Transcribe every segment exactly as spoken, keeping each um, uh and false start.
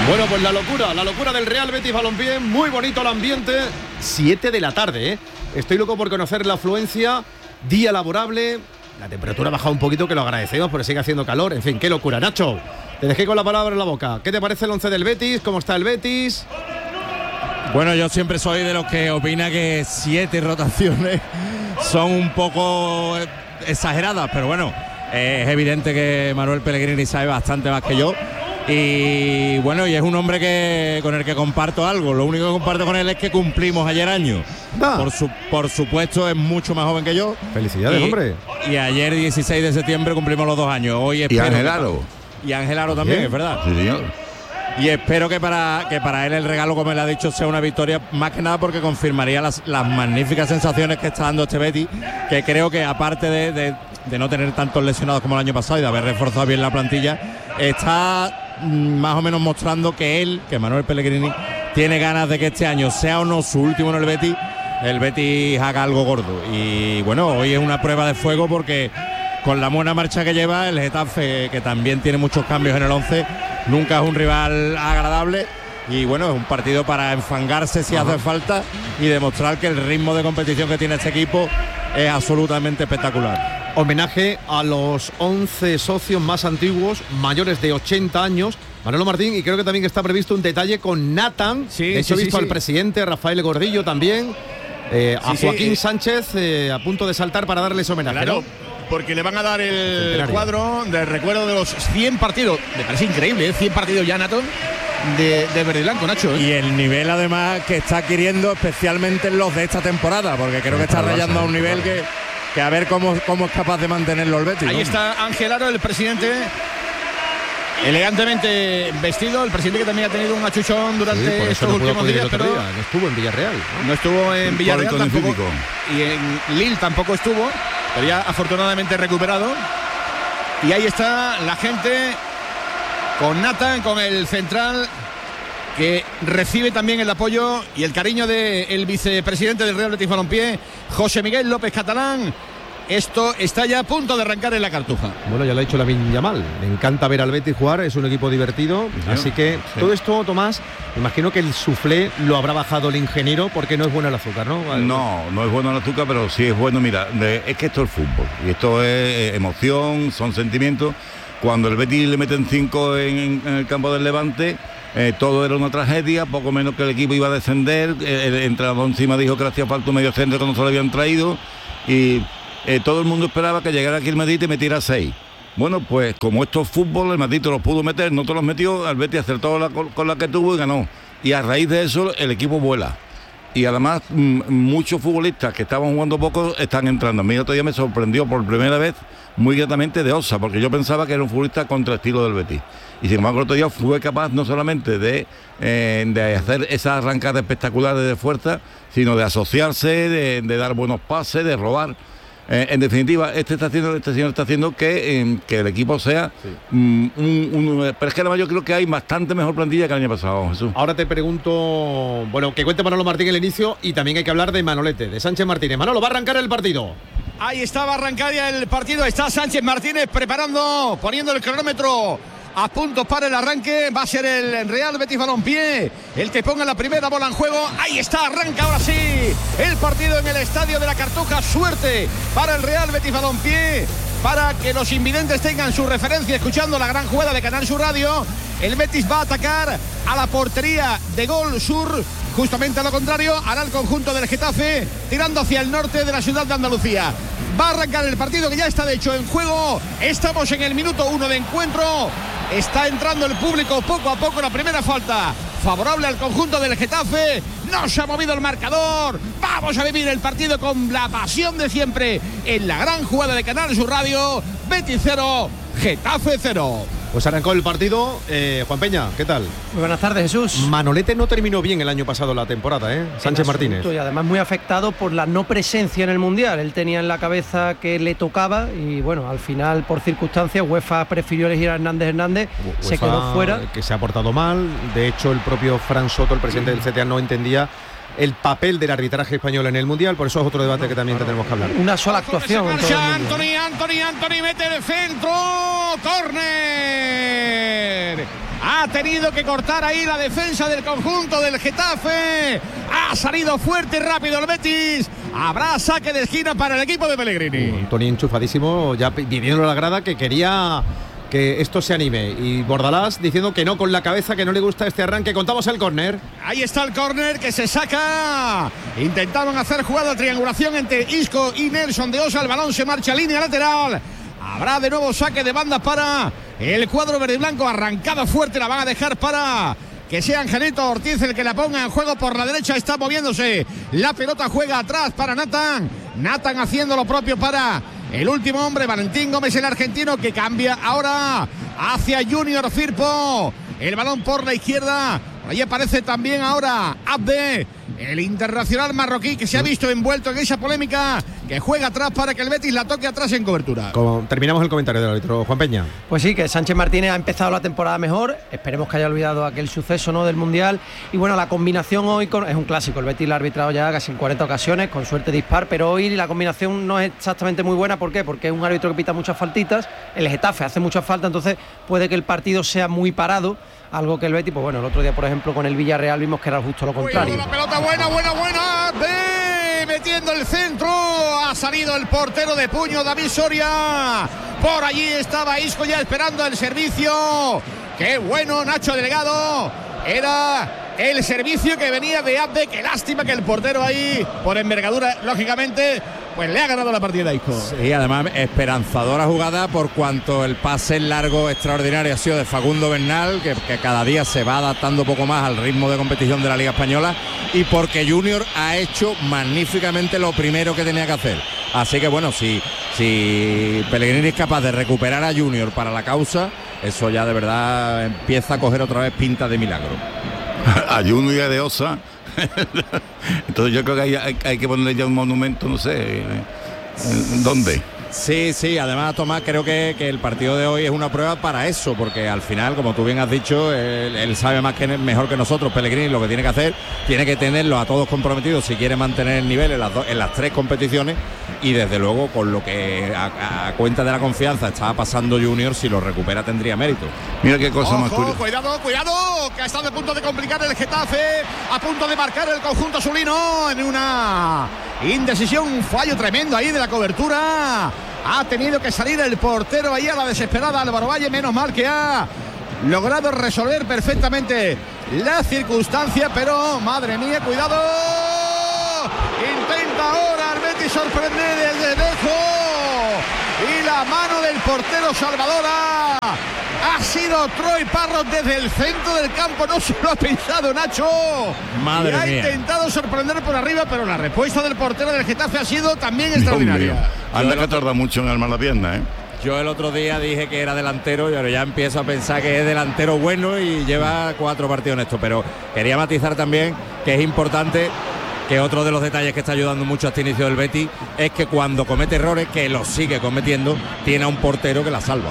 Bueno, pues la locura, la locura del Real Betis Balompié, muy bonito el ambiente, siete de la tarde, ¿eh? Estoy loco por conocer la afluencia, día laborable, la temperatura ha bajado un poquito, que lo agradecemos, pero sigue haciendo calor, en fin, qué locura. Nacho, te dejé con la palabra en la boca, ¿qué te parece el once del Betis? ¿Cómo está el Betis? Bueno, yo siempre soy de los que opina que siete rotaciones son un poco exageradas, pero bueno, es evidente que Manuel Pellegrini sabe bastante más que yo. Y bueno, y es un hombre que con el que comparto algo. Lo único que comparto con él es que cumplimos ayer año. Ah. Por, su, por supuesto, es mucho más joven que yo. Felicidades, y, hombre. Y ayer, dieciséis de septiembre, cumplimos los dos años. Hoy espero. Y Ángel Aro. Y Ángel Aro también, Bien. es verdad. Sí, señor. Y espero que para, que para él el regalo, como él ha dicho, sea una victoria, más que nada porque confirmaría las, las magníficas sensaciones que está dando este Betis, que creo que aparte de, de, de no tener tantos lesionados como el año pasado y de haber reforzado bien la plantilla, está más o menos mostrando que él, que Manuel Pellegrini, tiene ganas de que este año, sea o no su último en el Betis, el Betis haga algo gordo. Y bueno, hoy es una prueba de fuego porque con la buena marcha que lleva el Getafe, que también tiene muchos cambios en el once, nunca es un rival agradable. Y bueno, es un partido para enfangarse si Ajá. hace falta y demostrar que el ritmo de competición que tiene este equipo es absolutamente espectacular. Homenaje a los once socios más antiguos, mayores de ochenta años. Manolo Martín, y creo que también está previsto un detalle con Nathan. Sí, de hecho, sí, he visto sí, al sí. presidente Rafael Gordillo también. Eh, a sí, Joaquín sí. Sánchez eh, a punto de saltar para darles homenaje. Claro, ¿no? porque le van a dar el Centenario. cuadro de recuerdo de los cien partidos. Me parece increíble, ¿eh? cien partidos ya, Nathan, de, de verde y blanco, Nacho. ¿eh? Y el nivel además que está adquiriendo, especialmente en los de esta temporada, porque creo que está rayando a un nivel que, que a ver cómo, cómo es capaz de mantenerlo el Betis. Ahí ¿no? está Ángel Aro, el presidente, elegantemente vestido, el presidente que también ha tenido un achuchón durante Sí, por eso estos no pudo últimos acudir el días, otro pero día, no estuvo en Villarreal, ¿no? no estuvo en Un Villarreal cólico tampoco, nefrítico. y en Lille tampoco estuvo, pero ya afortunadamente recuperado. Y ahí está la gente con Nathan, con el central, que recibe también el apoyo y el cariño del vicepresidente del Real Betis Balompié, José Miguel López Catalán. Esto está ya a punto de arrancar en la Cartuja. Bueno, ya lo ha dicho Lamine Yamal. Me encanta ver al Betis jugar, es un equipo divertido. Sí, así que sí. todo esto, Tomás, me imagino que el suflé lo habrá bajado el ingeniero porque no es bueno el azúcar, ¿no? No, no es bueno el azúcar, pero sí es bueno. Mira, de, es que esto es fútbol y esto es eh, emoción, son sentimientos. Cuando el Betis le meten cinco en, en el campo del Levante, eh, todo era una tragedia, poco menos que el equipo iba a descender. Eh, el entrenador encima dijo que le hacía falta un medio centro que no se lo habían traído y eh, todo el mundo esperaba que llegara aquí el Madrid y metiera seis. Bueno, pues como esto es fútbol, el Madrid te los pudo meter, no te los metió, el Betis acertó la, con la que tuvo y ganó. Y a raíz de eso el equipo vuela. Y además m- muchos futbolistas que estaban jugando poco están entrando. A mí el otro día me sorprendió por primera vez muy gratamente de Osa, porque yo pensaba que era un futbolista contra estilo del Betis. Y sin embargo el otro día fue capaz no solamente de, eh, de hacer esas arrancadas espectaculares de fuerza, sino de asociarse, de, de dar buenos pases, de robar. Eh, en definitiva, este está haciendo, este señor está haciendo que, eh, que el equipo sea sí. mm, un, un, pero es que además yo creo que hay bastante mejor plantilla que el año pasado, Jesús. Ahora te pregunto, bueno, que cuente Manolo Martín el inicio y también hay que hablar de Manolete, de Sánchez Martínez. Manolo, va a arrancar el partido. Ahí está, va a arrancar ya el partido. Está Sánchez Martínez preparando, poniendo el cronómetro a punto para el arranque. Va a ser el Real Betis Balompié el que ponga la primera bola en juego. Ahí está, arranca ahora sí el partido en el estadio de la Cartuja. Suerte para el Real Betis Balompié, para que los invidentes tengan su referencia escuchando la gran jugada de Canal Sur Radio. El Betis va a atacar a la portería de Gol Sur. Justamente a lo contrario, hará el conjunto del Getafe, tirando hacia el norte de la ciudad de Andalucía. Va a arrancar el partido que ya está de hecho en juego. Estamos en el minuto uno de encuentro. Está entrando el público poco a poco. La primera falta favorable al conjunto del Getafe. No se ha movido el marcador. Vamos a vivir el partido con la pasión de siempre en la gran jugada de Canal Sur Radio. Betis cero, Getafe cero. Pues arrancó el partido. Eh, Juan Peña, ¿qué tal? Muy buenas tardes, Jesús. Manolete no terminó bien el año pasado la temporada, ¿eh? Sánchez Martínez. Y además muy afectado por la no presencia en el Mundial. Él tenía en la cabeza que le tocaba y bueno, al final por circunstancias UEFA prefirió elegir a Hernández Hernández, UEFA, se quedó fuera. Que se ha portado mal. De hecho, el propio Fran Soto, el presidente del C T A, no entendía el papel del arbitraje español en el Mundial, por eso es otro debate que también tenemos que hablar. Una sola actuación en todo el mundo. Anthony, Anthony, Anthony mete el centro, córner. Ha tenido que cortar ahí la defensa del conjunto del Getafe. Ha salido fuerte y rápido el Betis. Habrá saque de esquina para el equipo de Pellegrini. Toni enchufadísimo, ya pidiendo a la grada que quería que esto se anime. Y Bordalás diciendo que no con la cabeza, que no le gusta este arranque. Contamos el córner. Ahí está el córner que se saca. Intentaron hacer jugada de triangulación entre Isco y Nelson de Osa. El balón se marcha a línea lateral. Habrá de nuevo saque de banda para el cuadro verde y blanco. Arrancada fuerte, la van a dejar para que sea Angelito Ortiz el que la ponga en juego por la derecha. Está moviéndose. La pelota juega atrás para Nathan. Nathan haciendo lo propio para el último hombre, Valentín Gómez, el argentino, que cambia ahora hacia Junior Firpo. El balón por la izquierda. Ahí aparece también ahora Abde, el internacional marroquí que se ha visto envuelto en esa polémica, que juega atrás para que el Betis la toque atrás en cobertura. Como terminamos el comentario del árbitro, Juan Peña. Pues sí, que Sánchez Martínez ha empezado la temporada mejor. Esperemos que haya olvidado aquel suceso, ¿no?, del Mundial. Y bueno, la combinación hoy con, es un clásico. El Betis la ha arbitrado ya casi en cuarenta ocasiones, con suerte dispar, pero hoy la combinación no es exactamente muy buena. ¿Por qué? Porque es un árbitro que pita muchas faltitas. El Getafe hace muchas faltas, entonces puede que el partido sea muy parado. Algo que el Betis, pues bueno, el otro día, por ejemplo, con el Villarreal vimos que era justo lo contrario. La pelota buena, buena, buena. Ve, metiendo el centro. Ha salido el portero de puño, David Soria. Por allí estaba Isco ya esperando el servicio. Qué bueno, Nacho Delgado. Era el servicio que venía de Abde. Qué lástima que el portero ahí, por envergadura, lógicamente, pues le ha ganado la partida a Isco. Sí, además esperanzadora jugada por cuanto el pase largo extraordinario ha sido de Facundo Bernal, que, que cada día se va adaptando un poco más al ritmo de competición de la Liga Española, y porque Junior ha hecho magníficamente lo primero que tenía que hacer. Así que bueno, si, si Pellegrini es capaz de recuperar a Junior para la causa, eso ya de verdad empieza a coger otra vez pinta de milagro. A Junior y a De Osa. Entonces yo creo que hay, hay, hay que ponerle ya un monumento, no sé ¿dónde? Sí, sí, además Tomás, creo que, que el partido de hoy es una prueba para eso, porque al final, como tú bien has dicho, él, él sabe más que mejor que nosotros, Pellegrini, lo que tiene que hacer, tiene que tenerlos a todos comprometidos si quiere mantener el nivel en las, do, en las tres competiciones, y desde luego con lo que a, a cuenta de la confianza estaba pasando Junior, si lo recupera tendría mérito. Mira qué cosa Ojo, más curiosa. Cuidado, cuidado, que ha estado a punto de complicar el Getafe, a punto de marcar el conjunto azulino en una indecisión, un fallo tremendo ahí de la cobertura. Ha tenido que salir el portero ahí a la desesperada, Álvaro Valle. Menos mal que ha logrado resolver perfectamente la circunstancia, pero madre mía, cuidado. Intenta ahora el Betis sorprender desde lejos, y la mano del portero salvadora ha sido Troy Parrott desde el centro del campo. No se lo ha pensado Nacho. Madre y ha mía. intentado sorprender por arriba, pero la respuesta del portero del Getafe ha sido también extraordinaria. Anda que tarda mucho en armar la pierna, ¿eh? Yo el otro día dije que era delantero y ahora ya empiezo a pensar que es delantero bueno y lleva cuatro partidos en esto, pero quería matizar también que es importante que otro de los detalles que está ayudando mucho a este inicio del Betis es que cuando comete errores, que los sigue cometiendo, tiene a un portero que la salva.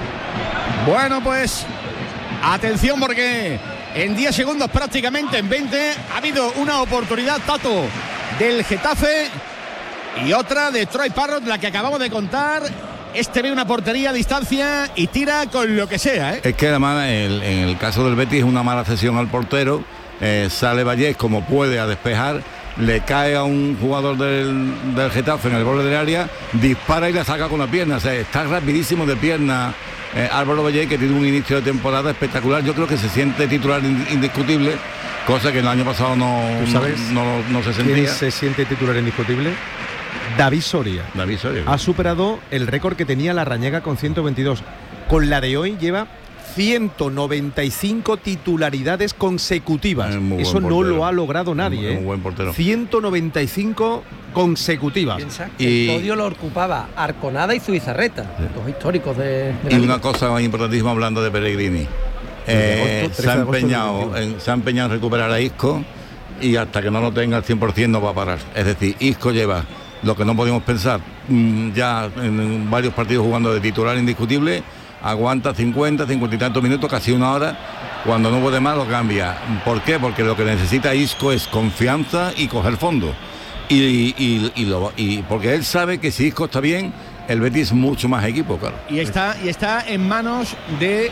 Bueno, pues atención, porque en diez segundos, prácticamente en veinte, ha habido una oportunidad, Tato, del Getafe y otra de Troy Parrott, la que acabamos de contar. Este ve una portería a distancia y tira con lo que sea, ¿eh? Es que además el, en el caso del Betis es una mala cesión al portero. Eh, sale Vallés como puede a despejar, le cae a un jugador del, del Getafe en el borde del área, dispara y la saca con la pierna. O sea, está rapidísimo de pierna eh, Álvaro Vallés, que tiene un inicio de temporada espectacular. Yo creo que se siente titular indiscutible, cosa que el año pasado no, sabes no, no, no se sentía. ¿Quién se siente titular indiscutible? David Soria. David Soria. Ha superado el récord que tenía Larrañaga con ciento veintidós. Con la de hoy lleva ciento noventa y cinco titularidades consecutivas. Eso no lo ha logrado nadie. Es un buen portero. ciento noventa y cinco consecutivas. Piensa que Y- el podio lo ocupaba Arconada y Zubizarreta, Sí. dos históricos de, de la Y liga. una cosa importantísima hablando de Pellegrini. Eh, agosto, se, ha trece de agosto del empeñado veintiuno. en, se ha empeñado en recuperar a Isco, y hasta que no lo tenga al cien por ciento no va a parar. Es decir, Isco lleva lo que no podíamos pensar, mm, ya en, en varios partidos jugando de titular indiscutible, aguanta cincuenta, cincuenta y tantos minutos, casi una hora. Cuando no puede más lo cambia. ¿Por qué? Porque lo que necesita Isco es confianza y coger fondo. Y, y, y, lo- y porque él sabe que si Isco está bien, el Betis mucho más equipo, claro. Y está, y está en manos de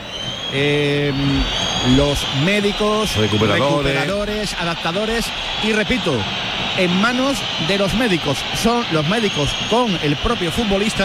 eh, los médicos, recuperadores. recuperadores, adaptadores y repito, en manos de los médicos. Son los médicos con el propio futbolista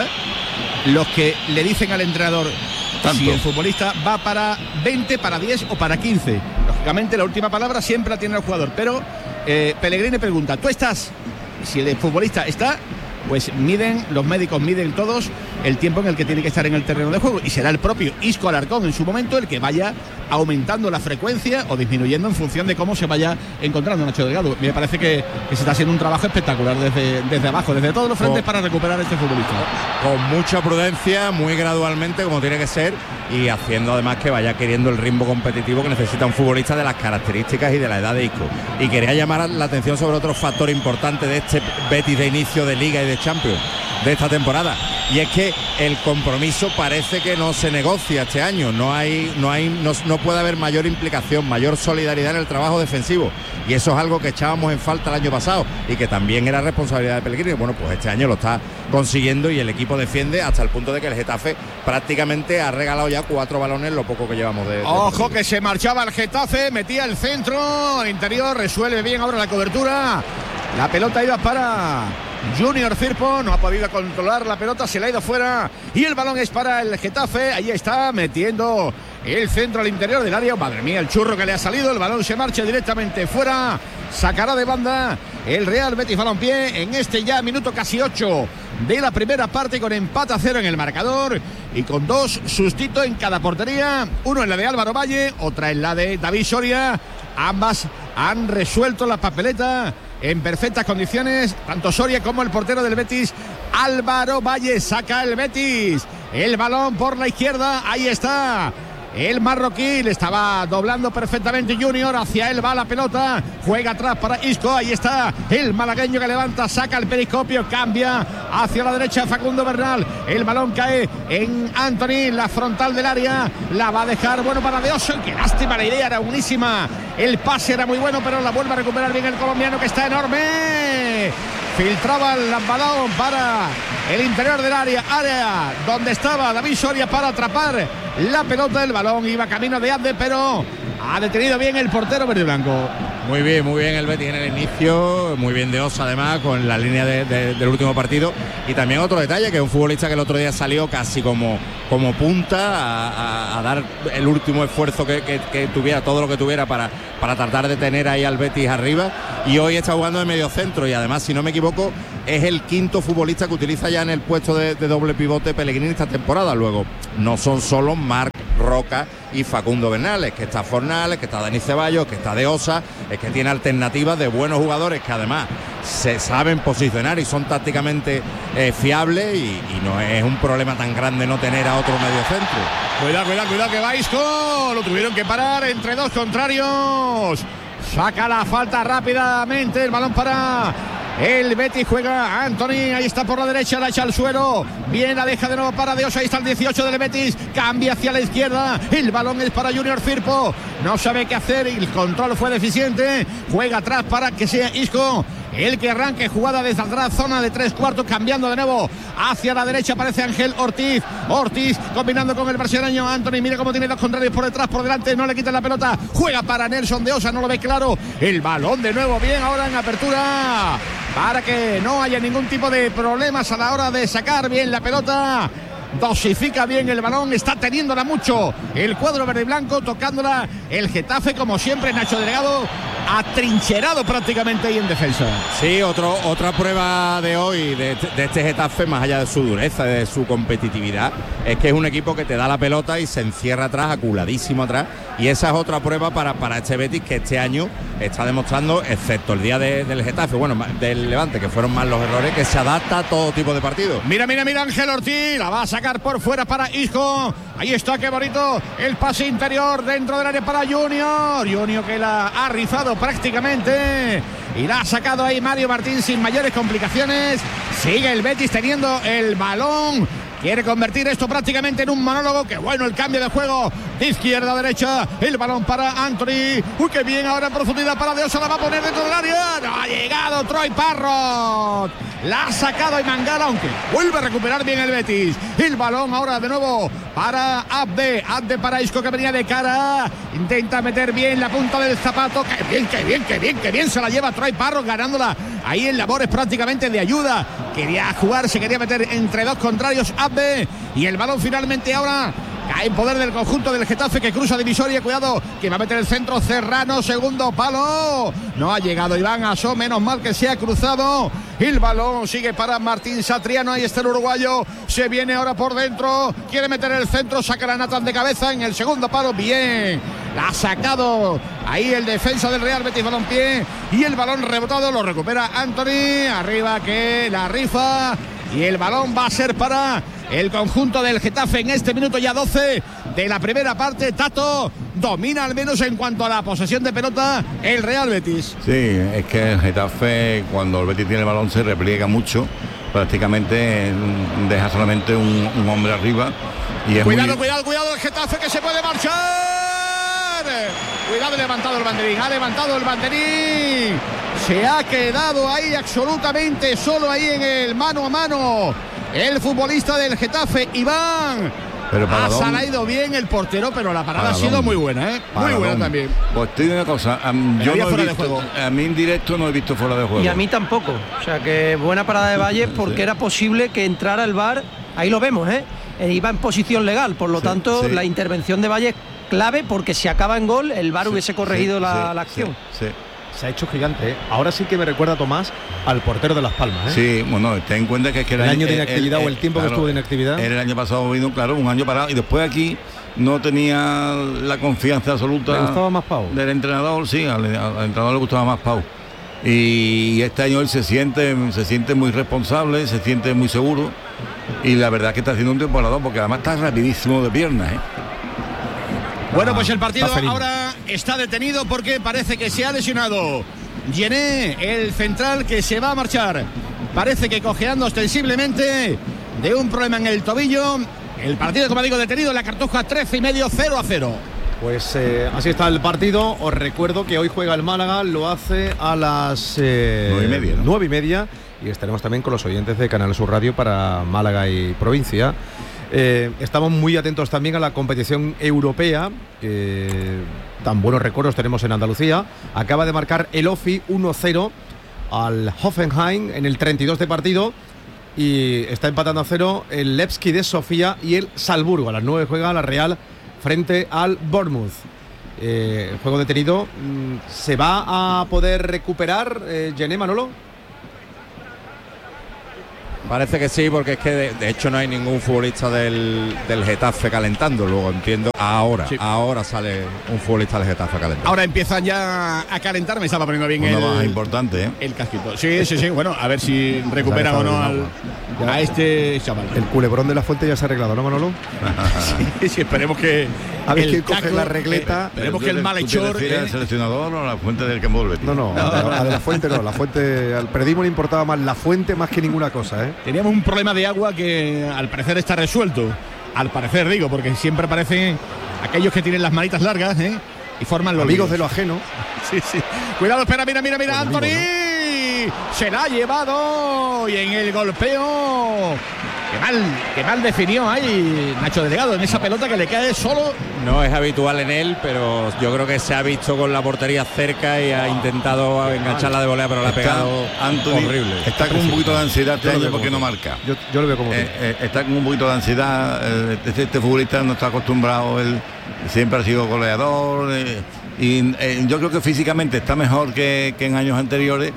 los que le dicen al entrenador Tanto. si el futbolista va para veinte, para diez o para quince. Lógicamente la última palabra siempre la tiene el jugador, pero eh, Pellegrini pregunta, ¿tú estás? Si el futbolista está, pues miden, los médicos miden todos el tiempo en el que tiene que estar en el terreno de juego y será el propio Isco Alarcón en su momento el que vaya aumentando la frecuencia o disminuyendo en función de cómo se vaya encontrando Nacho Delgado. Me parece que, que se está haciendo un trabajo espectacular desde, desde abajo, desde todos los frentes, oh, para recuperar a este futbolista. Con mucha prudencia, muy gradualmente, como tiene que ser, y haciendo además que vaya queriendo el ritmo competitivo que necesita un futbolista de las características y de la edad de Isco. Y quería llamar la atención sobre otro factor importante de este Betis de inicio de Liga y de Champions de esta temporada, y es que el compromiso parece que no se negocia este año. No hay, no hay, no, no puede haber mayor implicación, mayor solidaridad en el trabajo defensivo, y eso es algo que echábamos en falta el año pasado y que también era responsabilidad de Pellegrini. Bueno, pues este año lo está consiguiendo y el equipo defiende hasta el punto de que el Getafe prácticamente ha regalado ya cuatro balones lo poco que llevamos de, de ojo que se marchaba el Getafe, metía el centro al interior, resuelve bien ahora la cobertura, la pelota iba para Junior Firpo, no ha podido controlar la pelota, se le ha ido fuera y el balón es para el Getafe. Ahí está metiendo el centro al interior del área. Madre mía, el churro que le ha salido, el balón se marcha directamente fuera, sacará de banda el Real Betis Balompié en este ya minuto casi ocho de la primera parte, con empate a cero en el marcador y con dos sustitos en cada portería, uno en la de Álvaro Valle, otra en la de David Soria. Ambas han resuelto la papeleta en perfectas condiciones, tanto Soria como el portero del Betis, Álvaro Valle. Saca el Betis el balón por la izquierda, ahí está el marroquí, le estaba doblando perfectamente Junior, hacia él va la pelota, juega atrás para Isco, ahí está el malagueño que levanta, saca el periscopio, cambia hacia la derecha Facundo Bernal, el balón cae en Anthony, la frontal del área, la va a dejar, bueno, para De Oso, qué lástima, la idea era buenísima, el pase era muy bueno, pero la vuelve a recuperar bien el colombiano, que está enorme. Filtraba el balón para el interior del área, área donde estaba David Soria para atrapar la pelota. El balón iba camino de Ande, pero ha detenido bien el portero verde blanco. Muy bien, muy bien el Betis en el inicio, muy bien De Osa además con la línea de, de, del último partido. Y también otro detalle, que es un futbolista que el otro día salió casi como, como punta a, a, a dar el último esfuerzo que, que, que tuviera, todo lo que tuviera para, para tratar de tener ahí al Betis arriba, y hoy está jugando de medio centro y además, si no me equivoco, es el quinto futbolista que utiliza ya en el puesto de, de doble pivote Pellegrini esta temporada. Luego no son solo Marc Roca y Facundo Bernal, que está Fornal, que está Dani Ceballos, que está De Osa, es que tiene alternativas de buenos jugadores que además se saben posicionar y son tácticamente eh, fiables, y, y no es un problema tan grande no tener a otro medio centro. Cuidado, cuidado, cuidado, que va Isco, lo tuvieron que parar entre dos contrarios, saca la falta rápidamente, el balón para el Betis, juega Anthony, ahí está por la derecha, la echa al suelo, bien, la deja de nuevo para Dios, ahí está el dieciocho del Betis, cambia hacia la izquierda, el balón es para Junior Firpo, no sabe qué hacer, el control fue deficiente, juega atrás para que sea Isco el que arranque, jugada desde atrás, zona de tres cuartos, cambiando de nuevo hacia la derecha, aparece Ángel Ortiz, Ortiz combinando con el brasileño Anthony, mira cómo tiene dos contrarios por detrás, por delante, no le quitan la pelota, juega para Nelson De Osa, no lo ve claro, el balón de nuevo, bien ahora en apertura, para que no haya ningún tipo de problemas a la hora de sacar bien la pelota. Dosifica bien el balón, está teniéndola mucho el cuadro verde y blanco, tocándola el Getafe, como siempre Nacho Delgado atrincherado prácticamente ahí en defensa. Sí, otro, otra prueba de hoy de, de este Getafe, más allá de su dureza, de su competitividad, es que es un equipo que te da la pelota y se encierra atrás, aculadísimo atrás, y esa es otra prueba para, para este Betis, que este año está demostrando, excepto el día de, del Getafe, bueno, del Levante, que fueron más los errores, que se adapta a todo tipo de partidos. Mira, mira, mira, Ángel Ortiz, la va a sacar por fuera para Isco, ahí está, qué bonito, el pase interior dentro del área para Junior, Junior que la ha rizado prácticamente y la ha sacado ahí Mario Martín sin mayores complicaciones. Sigue el Betis teniendo el balón, quiere convertir esto prácticamente en un monólogo. Qué bueno el cambio de juego de izquierda a derecha, el balón para Anthony, uy, qué bien ahora en profundidad para De Osa, la va a poner dentro del área, no ha llegado Troy Parrott, la ha sacado y Mangala, aunque vuelve a recuperar bien el Betis. El balón ahora de nuevo para Abde, Abde para Isco, que venía de cara, intenta meter bien la punta del zapato, que bien, que bien, que bien, que bien se la lleva Troy Parro, ganándola ahí en labores prácticamente de ayuda. Quería jugar, se quería meter entre dos contrarios Abde, y el balón finalmente ahora cae en poder del conjunto del Getafe, que cruza divisoria. Cuidado, que va a meter el centro Serrano, segundo palo. No ha llegado Iván Asó, menos mal que se ha cruzado. El balón sigue para Martín Satriano. Ahí está el uruguayo. Se viene ahora por dentro. Quiere meter el centro, saca la Nathan de cabeza en el segundo palo. Bien, la ha sacado ahí el defensa del Real Betis Balompié. Y el balón rebotado lo recupera Anthony. Arriba que la rifa. Y el balón va a ser para el conjunto del Getafe en este minuto ya doce de la primera parte. Tato domina al menos en cuanto a la posesión de pelota el Real Betis. Sí, es que el Getafe, cuando el Betis tiene el balón, se repliega mucho. Prácticamente deja solamente un, un hombre arriba. Y es cuidado, muy... cuidado, cuidado el Getafe, que se puede marchar. Cuidado, levantado el banderín, ha levantado el banderín. Se ha quedado ahí absolutamente solo ahí en el mano a mano el futbolista del Getafe, Iván. Pero ha Paradón, salido bien el portero, pero la parada Paradón, ha sido muy buena, ¿eh? Muy Paradón. buena también. Pues te digo una cosa, um, yo no he fuera de visto, juego. a mí en directo no he visto fuera de juego. Y a mí tampoco. O sea que buena parada de Valles, porque Sí. era posible que entrara el V A R. Ahí lo vemos, ¿eh? E iba en posición legal. Por lo Sí, tanto, sí. la intervención de Valles clave, porque si acaba en gol, el V A R Sí, hubiese corregido sí, la, sí, la acción. Sí, sí. Se ha hecho gigante, ¿eh? Ahora sí que me recuerda, Tomás, al portero de Las Palmas, ¿eh? Sí, bueno, ten en cuenta que es que El año de inactividad o el tiempo que estuvo de inactividad. El año pasado vino, claro, un año parado, y después aquí no tenía la confianza absoluta. ¿Le gustaba más Pau? Del entrenador, sí, al, al entrenador le gustaba más Pau. Y este año él se siente, se siente muy responsable, se siente muy seguro, y la verdad es que está haciendo un temporadón, porque además está rapidísimo de piernas, ¿eh? Bueno, pues el partido está feliz. ahora está detenido porque parece que se ha lesionado Yené, el central, que se va a marchar. Parece que cojeando ostensiblemente de un problema en el tobillo. El partido, como digo, detenido en la Cartuja, trece y medio, cero a cero. Pues eh, así está el partido. Os recuerdo que hoy juega el Málaga, lo hace a las eh, Nueve y media, ¿no? nueve y media, y estaremos también con los oyentes de Canal Sur Radio para Málaga y provincia. Eh, estamos muy atentos también a la competición europea, que tan buenos recuerdos tenemos en Andalucía. Acaba de marcar el Ofi uno cero al Hoffenheim en el treinta y dos de partido, y está empatando a cero el Levski de Sofía y el Salzburgo. A las nueve juega la Real frente al Bournemouth. Eh, el juego detenido. ¿Se va a poder recuperar, eh, Yené, Manolo? Parece que sí, porque es que de, de hecho no hay ningún futbolista del, del Getafe calentando. Luego entiendo, ahora, Sí. ahora sale un futbolista del Getafe calentando. Ahora empiezan ya a calentar. Me estaba poniendo bien Una baja el, importante, ¿eh? el casquito. Sí, sí, sí. Bueno, a ver si recuperan o no al, a este chaval. El culebrón de la fuente ya se ha arreglado, ¿no, Manolo? Sí, sí, esperemos que A ver el quién coge taco, la regleta. eh, esperemos que el ¿Tú te malhechor refieres eh, al seleccionador o a la fuente del campo del Betis? No, no, a, a de la fuente no. La fuente, al periodismo le importaba más la fuente más que ninguna cosa, ¿eh? teníamos un problema de agua que al parecer está resuelto. Al parecer, digo, porque siempre aparecen aquellos que tienen las manitas largas, ¿eh? Y forman los Amigos líos. de lo ajeno. Sí, sí. Cuidado, espera, mira, mira, mira, Pues Anthony. amigo, Se la ha llevado. Y en el golpeo. Qué mal, qué mal definió ahí Nacho Delegado en esa pelota que le cae solo. No es habitual en él, pero yo creo que se ha visto con la portería cerca y ha intentado engancharla de volea, pero la ha Está, pegado Anthony, horrible. está con un poquito de ansiedad este Yo lo año veo porque como no tú. marca. Yo, yo lo veo como tú. Eh, eh, está con un poquito de ansiedad. eh, este, este futbolista no está acostumbrado, él siempre ha sido goleador, eh, y eh, yo creo que físicamente está mejor que, que en años anteriores,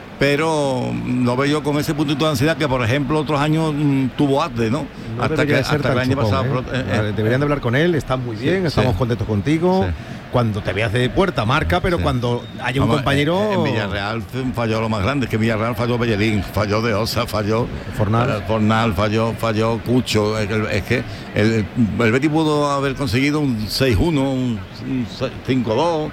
pero lo veo yo con ese puntito de ansiedad que, por ejemplo, otros años mm, tuvo Adde, ¿no? No hasta que, debería de ser hasta tan el año chupón, pasado. ¿eh? pero, eh, eh, Deberían de hablar con él, está muy bien, sí, estamos sí. contentos contigo. Sí. Cuando te veas de puerta, marca, pero Sí. cuando haya un Vamos, compañero. En, en Villarreal falló lo más grande, que Villarreal falló Bellerín, falló De Osa, falló Fornal. Fornal, falló, falló Cucho. Es que, es que el, el Betis pudo haber conseguido un seis uno, un, un cinco dos.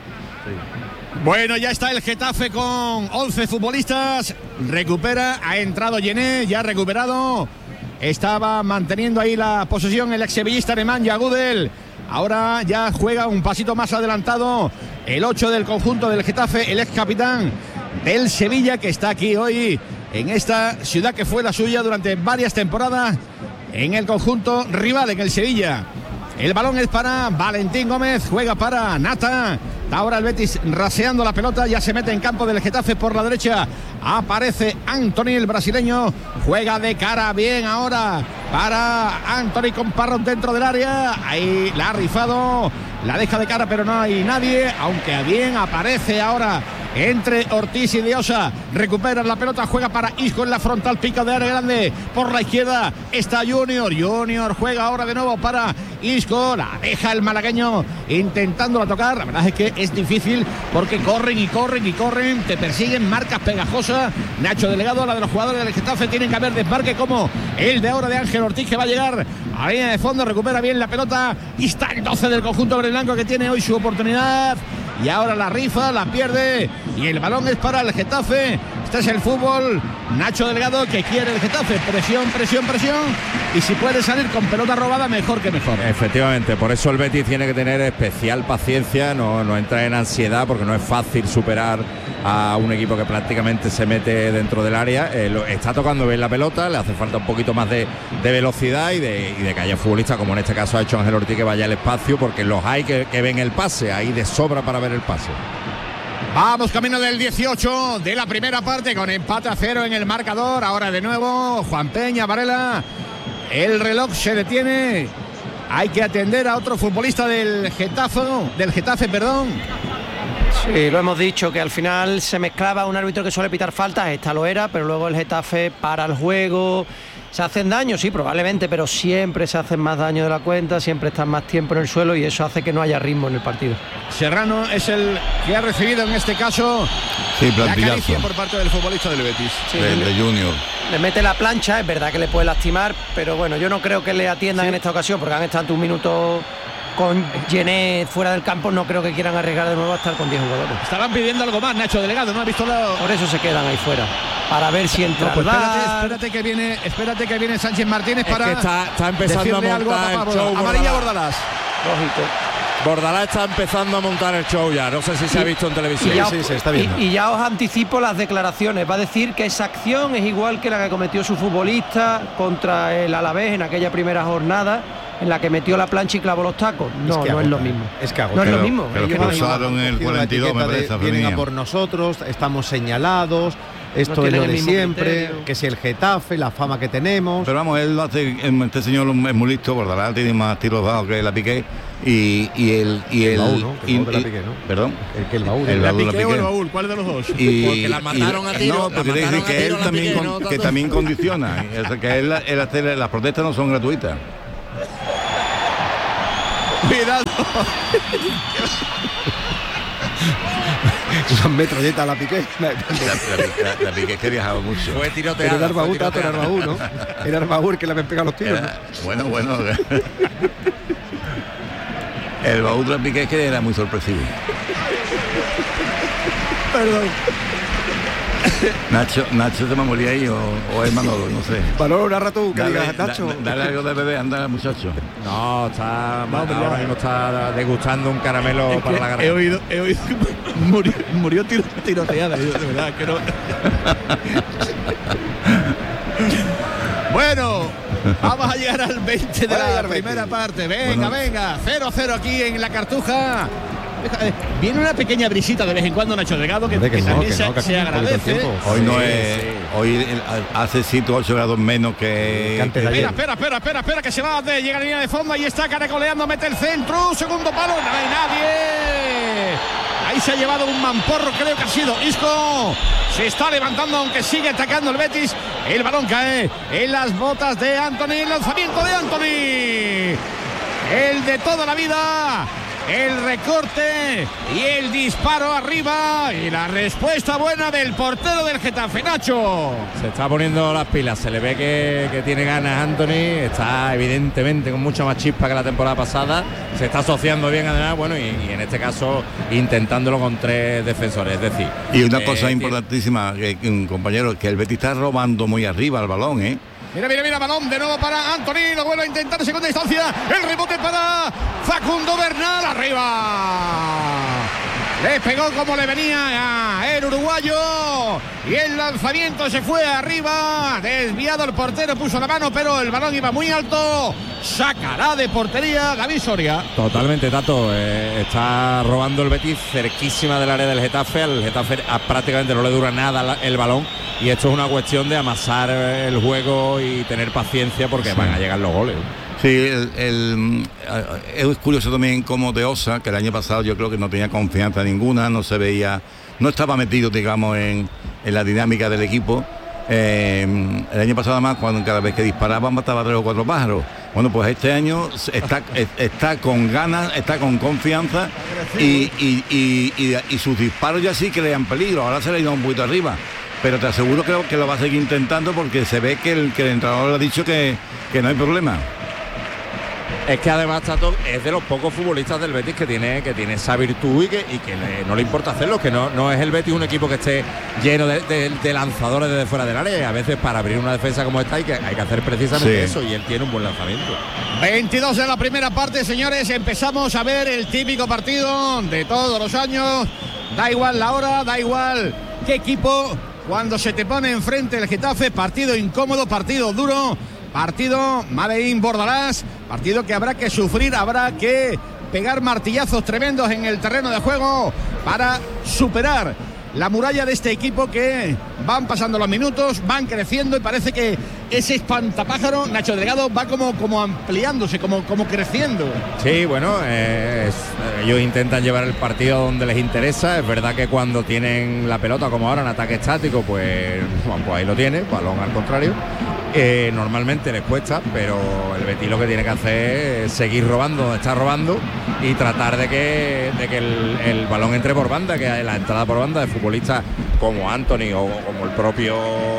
Bueno, ya está el Getafe con once futbolistas. Recupera, ha entrado Yené, ya ha recuperado. Estaba manteniendo ahí la posesión el ex sevillista alemán Yagudel. Ahora ya juega un pasito más adelantado el ocho del conjunto del Getafe, el ex capitán del Sevilla, que está aquí hoy en esta ciudad que fue la suya durante varias temporadas en el conjunto rival, en el Sevilla. El balón es para Valentín Gómez, juega para Nata. Ahora el Betis raseando la pelota, ya se mete en campo del Getafe por la derecha. Aparece Antony, el brasileño, juega de cara bien ahora para Antony con Parrón dentro del área. Ahí la ha rifado, la deja de cara pero no hay nadie, aunque bien aparece ahora entre Ortiz y Diosa. Recupera la pelota, juega para Isco en la frontal, pica de área grande por la izquierda, está Junior, Junior juega ahora de nuevo para Isco, la deja el malagueño intentándola tocar. La verdad es que es difícil porque corren y corren y corren, te persiguen, marcas pegajosas. Nacho Delegado, la de los jugadores del Getafe, tienen que haber desmarque como el de ahora de Ángel Ortiz, que va a llegar a la línea de fondo, recupera bien la pelota y está el doce del conjunto blanco, que tiene hoy su oportunidad. Y ahora la rifa, la pierde y el balón es para el Getafe. Este es el fútbol. Nacho Delgado, que quiere el Getafe. Presión, presión, presión. Y si puede salir con pelota robada, mejor que mejor. Efectivamente, por eso el Betis tiene que tener especial paciencia, no, no entrar en ansiedad, porque no es fácil superar a un equipo que prácticamente se mete dentro del área. Eh, lo, está tocando bien la pelota, le hace falta un poquito más de, de velocidad y de, y de que haya futbolistas, como en este caso ha hecho Ángel Ortiz, que vaya al espacio, porque los hay que, que ven el pase, ahí de sobra para ver el pase. Vamos camino del dieciocho de la primera parte, con empate a cero en el marcador. Ahora de nuevo Juan Peña, Varela. El reloj se detiene. Hay que atender a otro futbolista del Getafe, del Getafe, perdón. Sí, lo hemos dicho, que al final se mezclaba un árbitro que suele pitar faltas, esta lo era, pero luego el Getafe para el juego. Se hacen daño, sí, probablemente, pero siempre se hacen más daño de la cuenta, siempre están más tiempo en el suelo y eso hace que no haya ritmo en el partido. Serrano es el que ha recibido en este caso sí, la caricia por parte del futbolista del Betis. Sí, de, de Junior. Le mete la plancha, es verdad que le puede lastimar, pero bueno, yo no creo que le atiendan sí. en esta ocasión, porque han estado ante un minuto con Gené fuera del campo, no creo que quieran arriesgar de nuevo a estar con diez jugadores. Estaban pidiendo algo más, Nacho Delegado, ¿no ha visto la... Por eso se quedan ahí fuera, para ver si entra. No, pues espérate, espérate que viene, espérate que viene Sánchez Martínez es para que está, está empezando a montar a el show. Amarilla Bordalás. Lógico. Bordalás está empezando a montar el show ya, no sé si se y, ha visto en televisión. Y ya, sí, sí, se está viendo. Y, y ya os anticipo las declaraciones, va a decir que esa acción es igual que la que cometió su futbolista contra el Alavés en aquella primera jornada, en la que metió la plancha y clavó los tacos. No, es que no agota, es lo mismo. Es que agota. no es pero, lo mismo. Pero que pasaron el cuarenta y dos, me parece. Vienen a por nosotros, estamos señalados. Esto no es lo de siempre, criterio. Que si el Getafe, la fama que tenemos. Pero vamos, él lo hace, este señor es muy listo, Bordalás tiene más tiros bajo que la Piqué. Y, y el y el, el baúl, ¿no? Que el baúl y, la Piqué, ¿no? Perdón, el que el baúl, el baúl, la Piqué o el baúl, ¿cuál de los dos? Y, porque la mataron y, a tiro. No, porque dice que él también Piqué, con, ¿no? que también condiciona, o sea, que él, él hace, las protestas no son gratuitas. Cuidado. Una metralleta a la Piqué. La, la, la, la Piqué que viajaba mucho. Fue tiroteada. Era Arbaú, era Arbaú, ¿no? Era Arbaú el que le habían pegado los tiros. Era, bueno, bueno. El baúl de la Piqué que era muy sorpresivo. Perdón. Nacho, Nacho se me moría ahí o, o es Manolo, no sé. Manolo, narra tú, que dale, digas, Nacho. Da, dale algo de bebé, anda muchacho. No, está, no, ahora mismo está degustando un caramelo es para la garganta. He oído, he oído murió, murió tiro, tiroteada, de verdad que no. Bueno, vamos a llegar al veinte de la primera parte. Venga, bueno. venga, cero a cero aquí en la Cartuja. Viene una pequeña brisita de vez en cuando, Nacho Delgado, que, que, que no, también que se, no, que se agradece. Hoy no sí, es, sí. hoy hace siete u ocho grados menos que. que antes de ayer. Espera, espera, espera, espera, que se va, de, llega a la línea de fondo, ahí está caracoleando, mete el centro, segundo palo, no hay nadie. Ahí se ha llevado un mamporro, creo que ha sido Isco. Se está levantando, aunque sigue atacando el Betis. El balón cae en las botas de Antony, el lanzamiento de Antony. El de toda la vida. El recorte y el disparo arriba y la respuesta buena del portero del Getafe, Nacho. Se está poniendo las pilas, se le ve que, que tiene ganas Antony, está evidentemente con mucha más chispa que la temporada pasada, se está asociando bien además, bueno, y, y en este caso intentándolo con tres defensores, es decir. Y una eh, cosa importantísima, que, un compañero, que el Betis está robando muy arriba el balón, ¿eh? Mira, mira, mira, balón de nuevo para Antony, lo vuelve a intentar, segunda distancia, el rebote para Facundo Bernal, arriba. Le pegó como le venía a el uruguayo. Y el lanzamiento se fue arriba. Desviado el portero, puso la mano, pero el balón iba muy alto. Sacará de portería David Soria. Totalmente, Tato. Eh, está robando el Betis cerquísima del área del Getafe. Al Getafe a, prácticamente no le dura nada la, el balón. Y esto es una cuestión de amasar el juego y tener paciencia porque sí. van a llegar los goles. Sí, el, el, es curioso también como de Osa, que el año pasado yo creo que no tenía confianza ninguna, no se veía, no estaba metido, digamos, en, en la dinámica del equipo. Eh, el año pasado además, cuando cada vez que disparaba mataba tres o cuatro pájaros. Bueno, pues este año está, está con ganas, está con confianza y, y, y, y, y sus disparos ya sí crean peligro. Ahora se le ha ido un poquito arriba, pero te aseguro que, que lo va a seguir intentando porque se ve que el, que el entrenador le ha dicho que, que no hay problema. Es que además Tato es de los pocos futbolistas del Betis que tiene que tiene esa virtud y que, y que le, no le importa hacerlo, que no, no es el Betis un equipo que esté lleno de, de, de lanzadores desde fuera del área, y a veces para abrir una defensa como esta hay que, hay que hacer precisamente sí. eso, y él tiene un buen lanzamiento. veintidós de la primera parte, señores, empezamos a ver el típico partido de todos los años, da igual la hora, da igual qué equipo, cuando se te pone enfrente el Getafe, partido incómodo, partido duro, partido Maleín Bordalás, partido que habrá que sufrir, habrá que pegar martillazos tremendos en el terreno de juego para superar la muralla de este equipo, que van pasando los minutos, van creciendo y parece que ese espantapájaro, Nacho Delgado, va como, como ampliándose, como, como creciendo. Sí, bueno, eh, es, ellos intentan llevar el partido donde les interesa. Es verdad que cuando tienen la pelota, como ahora en ataque estático, pues, bueno, pues ahí lo tiene, balón al contrario. Eh, normalmente les cuesta, pero el Betis lo que tiene que hacer es seguir robando donde está robando y tratar de que, de que el, el balón entre por banda, que la entrada por banda de futbolistas como Anthony o como el propio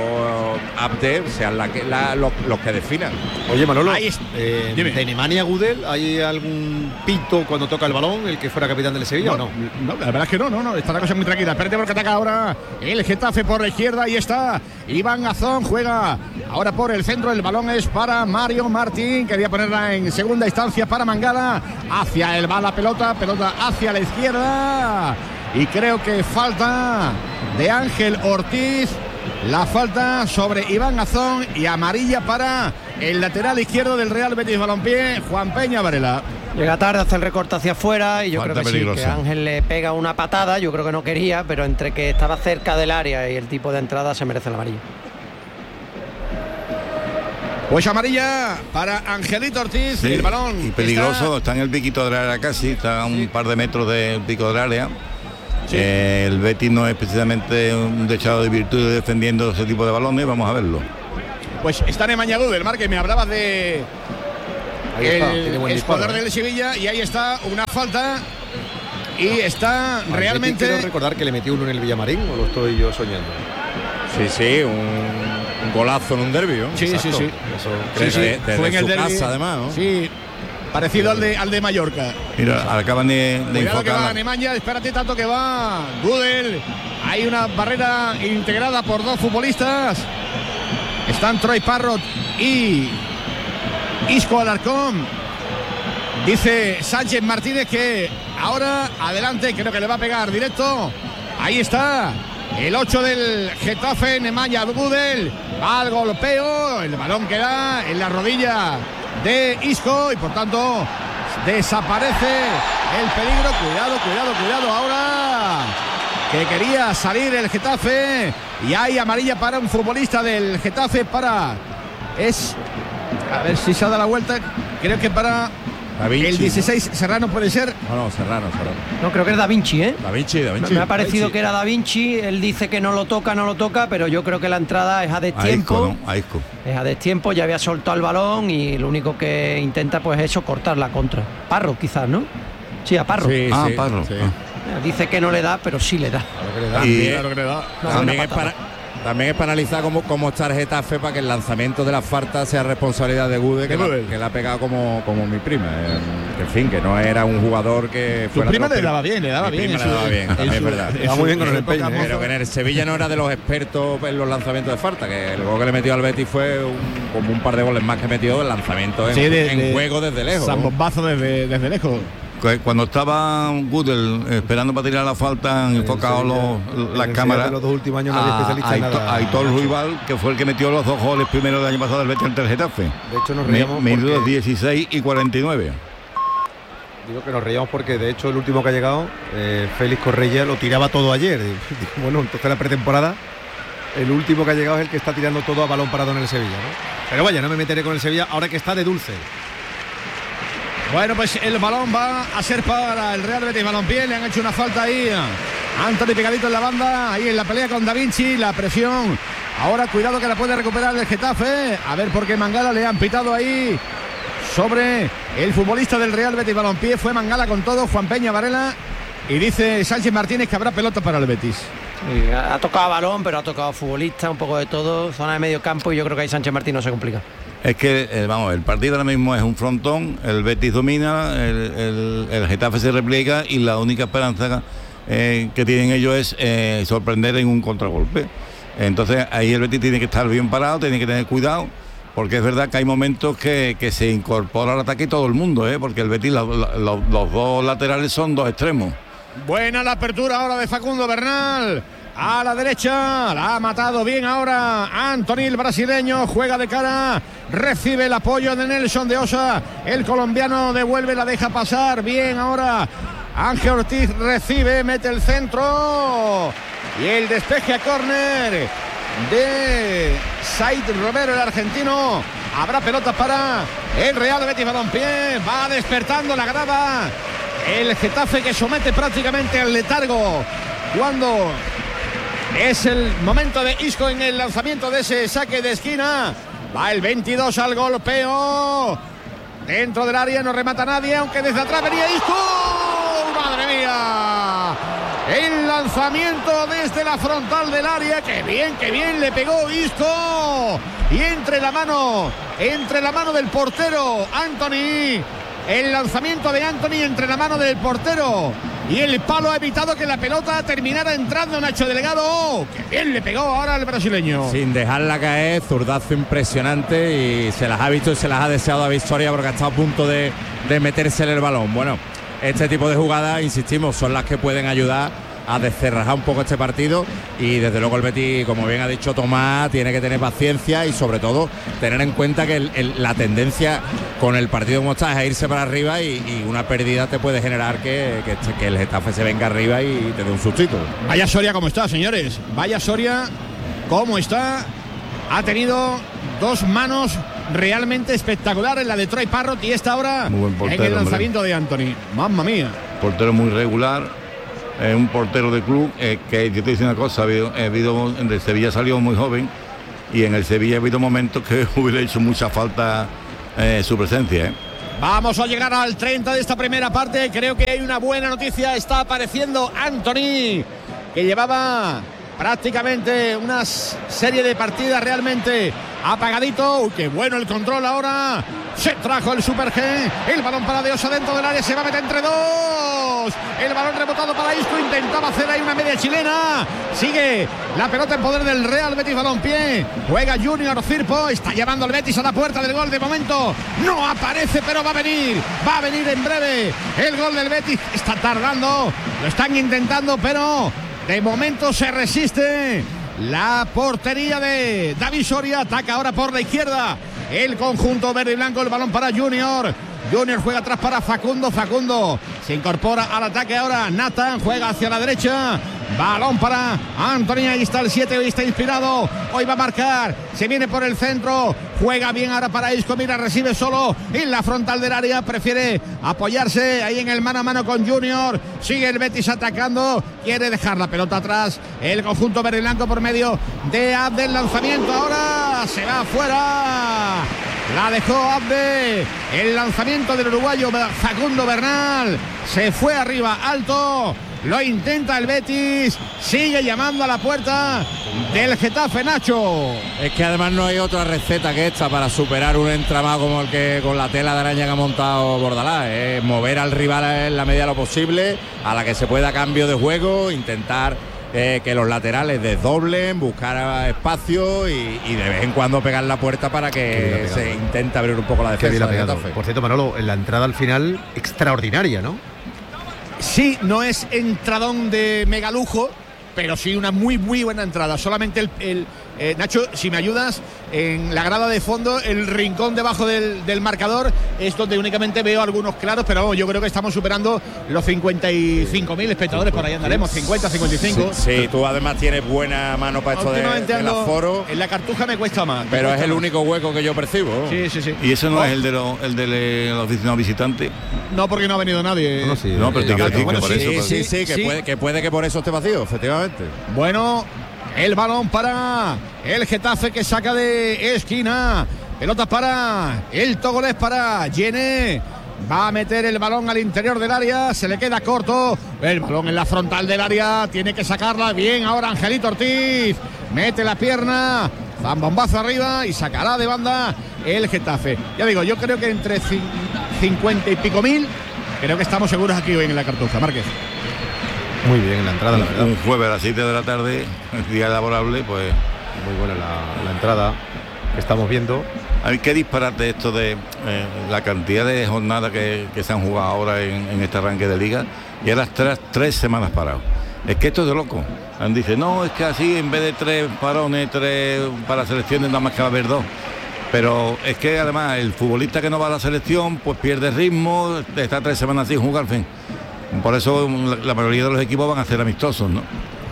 Abde sean la que, la, los, los que definan. Oye, Manolo, eh, ¿de Nemanja Gudel hay algún pito cuando toca el balón, el que fuera capitán del Sevilla, no, o no? No, la verdad es que no, no, no, está la cosa muy tranquila. Espérate porque ataca ahora el Getafe por la izquierda, y está Iván Azón, juega ahora por el centro, el balón es para Mario Martín, quería ponerla en segunda instancia para Mangala, hacia él va la pelota, pelota hacia la izquierda, y creo que falta de Ángel Ortiz, la falta sobre Iván Azón, y amarilla para el lateral izquierdo del Real Betis Balompié, Juan Peña Varela. Llega tarde, hace el recorte hacia afuera y yo falta creo que peligrosa. Sí, que Ángel le pega una patada, yo creo que no quería, pero entre que estaba cerca del área y el tipo de entrada se merece la amarilla. Pues amarilla para Angelito Ortiz, sí, el balón. Y peligroso, está... está en el piquito del área casi, está a un sí. par de metros del pico del área. Sí. Eh, el Betis no es precisamente un dechado de virtud defendiendo ese tipo de balones, vamos a verlo. Pues está Nemanja Gudel, Marque, me hablabas de ahí el jugador del Sevilla, y ahí está una falta. Y está no, realmente... Quiero recordar que le metió uno en el Villamarín, o lo estoy yo soñando. Sí, sí, un, un golazo en un derbi, ¿no? Sí, Exacto. sí, sí. Eso, sí, sí. De, de, fue de en el su derbi, casa, además, ¿no? Sí, parecido al de, al de Mallorca. Mira, acaban de, de enfocar. Que va Nemanja, espérate tanto que va Gudel. Hay una barrera integrada por dos futbolistas. Están Troy Parrott y Isco Alarcón. Dice Sánchez Martínez que ahora adelante, creo que le va a pegar directo. Ahí está el ocho del Getafe, Nemanja Gudel. Va al golpeo, el balón queda en la rodilla de Isco y por tanto desaparece el peligro. Cuidado, cuidado, cuidado ahora, que quería salir el Getafe, y hay amarilla para un futbolista del Getafe, para es a ver si se ha dado la vuelta, creo que para Da Vinci, el dieciséis, ¿no? Serrano puede ser. No, no, Serrano, Serrano. No, creo que es Da Vinci, ¿eh? Da Vinci, Da Vinci. Me ha parecido Da Vinci. que era Da Vinci. Él dice que no lo toca, no lo toca, pero yo creo que la entrada es a destiempo. A Isco, ¿no? A Isco. Es a destiempo, ya había soltado el balón y lo único que intenta pues es eso, cortar la contra. Parro, quizás, ¿no? Sí, a Parro. Sí, ah, sí, Parro. Sí. Ah. Dice que no le da, pero sí le da. Claro que le da. Y, claro que le da. No, también, es para, también es para analizar cómo, cómo está el Getafe para que el lanzamiento de la falta sea responsabilidad de Gude, que, la, que la ha pegado como, como mi prima. Eh, que en fin, que no era un jugador que fuera. Su prima le daba bien, le daba mi bien. Prima le daba bien, también es verdad. Le daba muy bien con el peine. Pero que en el Sevilla no era de los expertos en los lanzamientos de falta, que el gol que le metió al Betis fue un, como un par de goles más que metió el lanzamiento en, sí, de, en de juego desde lejos. Zambombazo desde, desde lejos. cuando estaba Gudel esperando para tirar la falta, han enfocado los, las cámaras. En los dos últimos años nadie especialista en nada. Aitor Ruibal, que fue el que metió los dos goles primero del año pasado del Betis ante el Getafe. De hecho nos reíamos minutos porque... dieciséis y cuarenta y nueve. Digo que nos reíamos porque de hecho el último que ha llegado, eh, Félix Correia, lo tiraba todo ayer. Bueno, entonces la pretemporada, el último que ha llegado es el que está tirando todo a balón parado en el Sevilla, ¿no? Pero vaya, no me meteré con el Sevilla ahora que está de dulce. Bueno, pues el balón va a ser para el Real Betis Balompié. Le han hecho una falta ahí a Anthony pegadito en la banda, ahí en la pelea con Da Vinci, la presión. Ahora cuidado que la puede recuperar el Getafe. A ver por qué Mangala le han pitado ahí sobre el futbolista del Real Betis Balompié. Fue Mangala con todo, Juan Peña Varela. Y dice Sánchez Martínez que habrá pelota para el Betis. Sí, ha tocado balón, pero ha tocado futbolista, un poco de todo, zona de medio campo, y yo creo que ahí Sánchez Martín no se complica. Es que, eh, vamos, el partido ahora mismo es un frontón, el Betis domina, el, el, el Getafe se repliega y la única esperanza eh, que tienen ellos es eh, sorprender en un contragolpe. Entonces ahí el Betis tiene que estar bien parado, tiene que tener cuidado, porque es verdad que hay momentos que, que se incorpora al ataque todo el mundo, ¿eh? Porque el Betis, la, la, la, los dos laterales son dos extremos. Buena la apertura ahora de Facundo Bernal. A la derecha, la ha matado bien ahora Anthony, el brasileño, juega de cara, recibe el apoyo de Nelson de Osa, el colombiano devuelve, la deja pasar, bien ahora Ángel Ortiz recibe, mete el centro y el despeje a córner de Said Romero, el argentino. Habrá pelota para el Real Betis Balompié, va despertando la grada el Getafe, que somete prácticamente al letargo cuando es el momento de Isco en el lanzamiento de ese saque de esquina. Va el veintidós al golpeo dentro del área, no remata nadie, aunque desde atrás venía Isco. ¡Madre mía! El lanzamiento desde la frontal del área, que bien, que bien le pegó Isco, y entre la mano entre la mano del portero Anthony, el lanzamiento de Anthony entre la mano del portero y el palo ha evitado que la pelota terminara entrando. Nacho Delgado, que bien le pegó ahora al brasileño. Sin dejarla caer, zurdazo impresionante, y se las ha visto y se las ha deseado a Victoria porque ha estado a punto de, de meterse en el balón. Bueno, este tipo de jugadas, insistimos, son las que pueden ayudar a descerrajar un poco este partido, y desde luego el Betis, como bien ha dicho Tomás, tiene que tener paciencia y sobre todo tener en cuenta que el, el, la tendencia con el partido como está es a irse para arriba, y, y una pérdida te puede generar que, que, que el Getafe se venga arriba y te dé un sustito. Vaya Soria como está, señores, vaya Soria como está. Ha tenido dos manos realmente espectaculares, la de Troy Parrott y esta ahora portero, en el lanzamiento hombre. de Anthony. Mamma mía. Portero muy regular. Es un portero de club, eh, que yo te digo una cosa, ha habido, ha habido, en el Sevilla salió muy joven, y en el Sevilla ha habido momentos que hubiera hecho mucha falta eh, su presencia. ¿eh? Vamos a llegar al treinta de esta primera parte, creo que hay una buena noticia, está apareciendo Anthony, que llevaba prácticamente una serie de partidas realmente apagadito. Uy, qué bueno el control ahora. Se trajo el Super G. El balón para De Osa dentro del área. Se va a meter entre dos. El balón rebotado para Isco. Intentaba hacer ahí una media chilena. Sigue la pelota en poder del Real Betis Balompié. Juega Junior Firpo. Está llevando al Betis a la puerta del gol. De momento no aparece, pero va a venir. Va a venir en breve el gol del Betis. Está tardando. Lo están intentando, pero de momento se resiste la portería de David Soria. Ataca ahora por la izquierda el conjunto verde y blanco. El balón para Junior. Junior juega atrás para Facundo. Facundo se incorpora al ataque ahora. Nathan juega hacia la derecha. Balón para Anthony. Ahí está el siete. Hoy está inspirado. Hoy va a marcar. Se viene por el centro. Juega bien ahora para Isco. Mira, recibe solo en la frontal del área. Prefiere apoyarse ahí en el mano a mano con Junior. Sigue el Betis atacando. Quiere dejar la pelota atrás el conjunto verde y blanco por medio de Abde. El lanzamiento ahora se va afuera. La dejó Abde. El lanzamiento del uruguayo Facundo Bernal. Se fue arriba alto. Lo intenta el Betis. Sigue llamando a la puerta del Getafe, Nacho. Es que además no hay otra receta que esta para superar un entramado como el que con la tela de araña que ha montado Bordalás. Es mover al rival en la medida de lo posible, a la que se pueda cambio de juego, intentar eh, que los laterales desdoblen, buscar espacio y, y de vez en cuando pegar la puerta para que se intente abrir un poco la defensa del Getafe. Por cierto, Manolo, en la entrada al final extraordinaria, ¿no? sí, no es entradón de megalujo, pero sí una muy muy buena entrada. Solamente el, el eh, Nacho, si me ayudas, en la grada de fondo, el rincón debajo del, del marcador es donde únicamente veo algunos claros, pero vamos, yo creo que estamos superando los cincuenta y cinco mil espectadores, por ahí andaremos, cincuenta, cincuenta y cinco. Sí, sí, tú además tienes buena mano para esto de, del aforo. En la Cartuja me cuesta más. Pero cuesta es el más. único hueco que yo percibo. Sí, sí, sí. Y eso no oh. es el de los el de los aficionados visitantes. No, porque no ha venido nadie. No, sí, No, pero te eh, quiero decir que bueno, por sí, eso. Sí, por- sí, sí, que, Sí. Puede, que puede que por eso esté vacío, efectivamente. Bueno, el balón para el Getafe que saca de esquina. Pelota para el togolés, para Yené. Va a meter el balón al interior del área. Se le queda corto. El balón en la frontal del área. Tiene que sacarla bien ahora Angelito Ortiz. Mete la pierna. Zambombazo arriba y sacará de banda el Getafe. Ya digo, yo creo que entre cincuenta y pico mil, creo que estamos seguros aquí hoy en la Cartuja. Márquez. Muy bien en la entrada, la verdad. Un jueves a las siete de la tarde, día laborable, pues. Muy buena la, la entrada que estamos viendo. A ver, qué disparate esto de eh, la cantidad de jornadas que, que se han jugado ahora en, en este arranque de liga y ahora tres, tres semanas parados. Es que esto es de loco. Han dice, no, es que así en vez de tres parones, tres para selecciones, nada más que va a haber dos. Pero es que además el futbolista que no va a la selección pues pierde ritmo, está tres semanas sin jugar, en fin. Por eso la, la mayoría de los equipos van a ser amistosos, ¿no?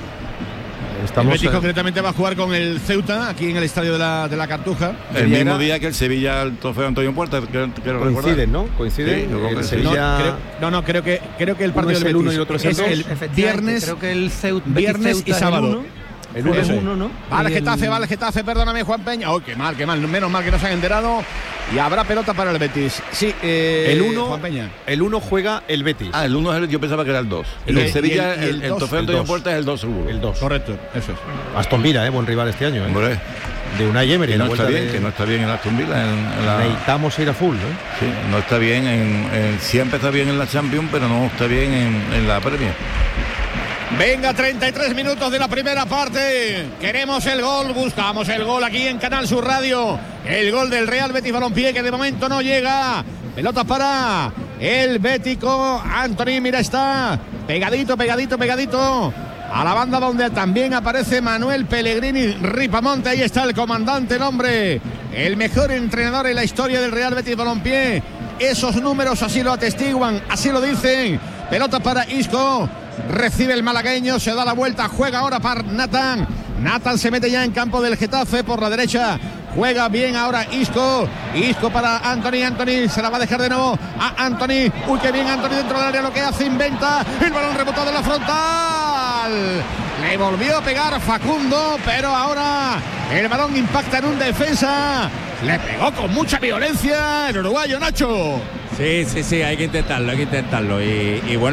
Estamos, el Betis eh, concretamente va a jugar con el Ceuta aquí en el estadio de la, de la Cartuja. El Viera- mismo día que el Sevilla, el trofeo Antonio Puerta, quiero, quiero recordar. coinciden, ¿no? Coinciden. Sí, yo creo el que sí. No, Sevilla- creo, no, no, creo que creo que el Uno partido es del el uno Betis y el otro es el es dos. el Efectivamente, viernes, creo que el Ceut- viernes Betis y Ceuta es sábado. el uno. El uno, Es sí. uno, ¿no? Vale, Y Getafe, el- vale, Getafe, perdóname, Juan Peña. Oh, qué mal, qué mal, menos mal que no se han enterado. Y habrá pelota para el Betis. Sí, eh, El uno, Juan Peña. el uno juega el Betis. Ah, el uno es el, yo pensaba que era el dos. Y El, el- Sevilla, y el- y el el, el dos, trofeo el Antonio dos. Puerta es el dos seguro. El dos. Correcto, eso es. Aston Villa, eh, buen rival este año. Eh. Hombre, De Unai Emery. que la no está vuelta bien, de- que no está bien en Aston Villa. En, en la, Necesitamos ir a full, ¿no? sí, no está bien, en, en, siempre está bien en la Champions, pero no está bien en, en la Premier. Venga, treinta y tres minutos de la primera parte. Queremos el gol, buscamos el gol aquí en Canal Sur Radio. El gol del Real Betis Balompié que de momento no llega. Pelota para el Bético. Anthony, mira, está pegadito, pegadito, pegadito a la banda donde también aparece Manuel Pellegrini Ripamonte. Ahí está el comandante, el hombre, el mejor entrenador en la historia del Real Betis Balompié. Esos números así lo atestiguan, así lo dicen. Pelota para Isco. Recibe el malagueño, se da la vuelta, juega ahora para Nathan. Nathan se mete ya en campo del Getafe por la derecha. Juega bien ahora Isco. Isco para Anthony. Anthony se la va a dejar de nuevo a Anthony. Uy, qué bien Anthony dentro del área, lo que hace, inventa. El balón rebotado en la frontal. Le volvió a pegar Facundo, pero ahora el balón impacta en un defensa. Le pegó con mucha violencia el uruguayo, Nacho. Sí, sí, sí, hay que intentarlo, hay que intentarlo. Y, y bueno.